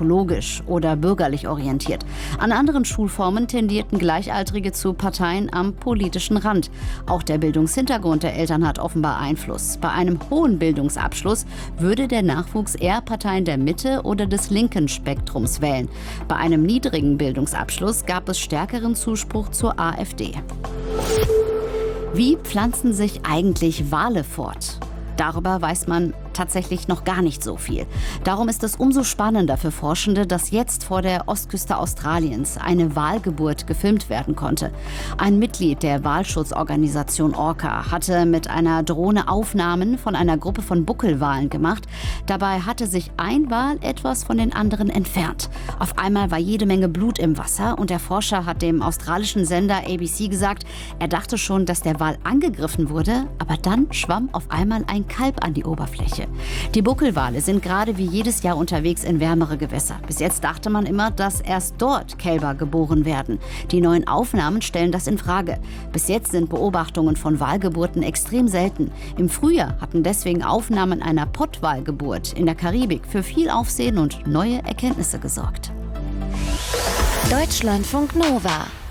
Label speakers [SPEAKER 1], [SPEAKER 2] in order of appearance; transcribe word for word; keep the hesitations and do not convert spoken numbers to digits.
[SPEAKER 1] ökologisch oder bürgerlich orientiert. An anderen Schulformen tendierten Gleichaltrige zu Parteien am politischen Rand. Auch der Bildungshintergrund der Eltern hat offenbar Einfluss. Bei einem hohen Bildungsabschluss würde der Nachwuchs eher Parteien der Mitte oder des linken Spektrums wählen. Bei einem niedrigen Bildungsabschluss gab es stärkeren Zuspruch zur AfD. Wie pflanzen sich eigentlich Wale fort? Darüber weiß man tatsächlich noch gar nicht so viel. Darum ist es umso spannender für Forschende, dass jetzt vor der Ostküste Australiens eine Walgeburt gefilmt werden konnte. Ein Mitglied der Walschutzorganisation Orca hatte mit einer Drohne Aufnahmen von einer Gruppe von Buckelwalen gemacht. Dabei hatte sich ein Wal etwas von den anderen entfernt. Auf einmal war jede Menge Blut im Wasser und der Forscher hat dem australischen Sender A B C gesagt, er dachte schon, dass der Wal angegriffen wurde, aber dann schwamm auf einmal ein Kalb an die Oberfläche. Die Buckelwale sind gerade wie jedes Jahr unterwegs in wärmere Gewässer. Bis jetzt dachte man immer, dass erst dort Kälber geboren werden. Die neuen Aufnahmen stellen das in Frage. Bis jetzt sind Beobachtungen von Walgeburten extrem selten. Im Frühjahr hatten deswegen Aufnahmen einer Pottwalgeburt in der Karibik für viel Aufsehen und neue Erkenntnisse gesorgt.
[SPEAKER 2] Deutschlandfunk Nova